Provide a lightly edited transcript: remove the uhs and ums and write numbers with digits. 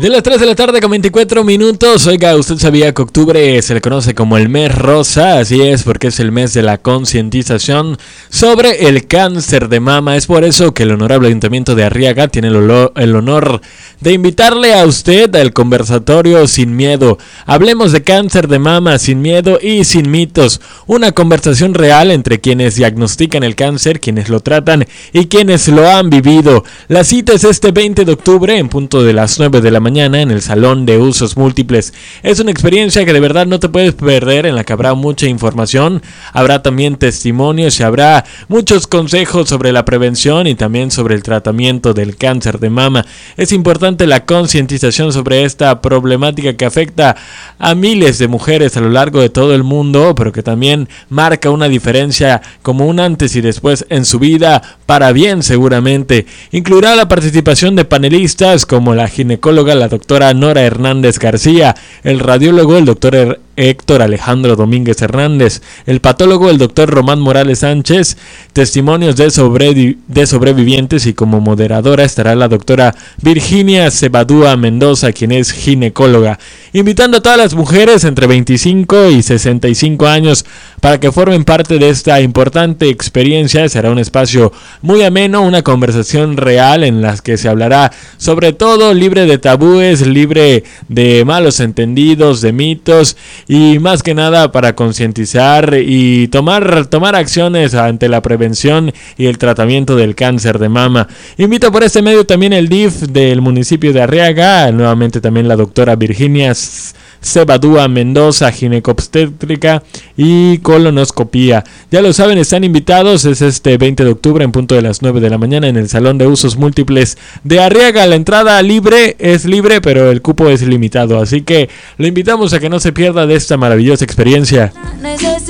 De las 3 de la tarde con 24 minutos. Oiga, ¿usted sabía que octubre se le conoce como el mes rosa? Así es, porque es el mes de la concientización sobre el cáncer de mama. Es por eso que el honorable Ayuntamiento de Arriaga tiene el honor de invitarle a usted al conversatorio Sin Miedo. Hablemos de cáncer de mama sin miedo y sin mitos. Una conversación real entre quienes diagnostican el cáncer, quienes lo tratan y quienes lo han vivido. La cita es este 20 de octubre en punto de las 9 de la mañana en el Salón de Usos Múltiples. Es una experiencia que de verdad no te puedes perder, en la que habrá mucha información, habrá también testimonios y habrá muchos consejos sobre la prevención y también sobre el tratamiento del cáncer de mama. Es importante la concientización sobre esta problemática que afecta a miles de mujeres a lo largo de todo el mundo, pero que también marca una diferencia como un antes y después en su vida, para bien seguramente. Incluirá la participación de panelistas como la ginecóloga, la doctora Nora Hernández García, el radiólogo, el doctor Héctor Alejandro Domínguez Hernández, el patólogo, el doctor Román Morales Sánchez, testimonios de sobrevivientes, y como moderadora estará la doctora Virginia Cebadúa Mendoza, quien es ginecóloga, invitando a todas las mujeres entre 25 y 65 años para que formen parte de esta importante experiencia. Será un espacio muy ameno, una conversación real en la que se hablará sobre todo libre de tabúes, libre de malos entendidos, de mitos, y más que nada para concientizar y tomar acciones ante la prevención y el tratamiento del cáncer de mama. Invito por este medio también el DIF del municipio de Arriaga, nuevamente también la doctora Virginia Cebadúa Mendoza, ginecobstétrica y colonoscopía. Ya lo saben, están invitados. Es este 20 de octubre en punto de las 9 de la mañana en el Salón de Usos Múltiples de Arriaga. La entrada es libre, pero el cupo es limitado, así que lo invitamos a que no se pierda de esta maravillosa experiencia.